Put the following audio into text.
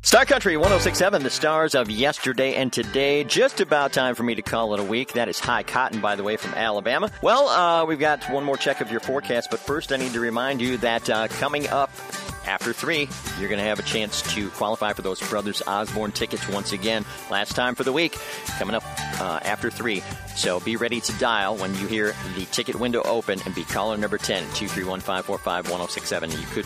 Star Country 106.7, the stars of yesterday and today. Just about time for me to call it a week. That is High Cotton, by the way, from Alabama. Well, we've got one more check of your forecast, but first I need to remind you that coming up after 3, you're going to have a chance to qualify for those Brothers Osborne tickets once again. Last time for the week, coming up after 3. So be ready to dial when you hear the ticket window open and be caller number 10 at 231-545-1067. You could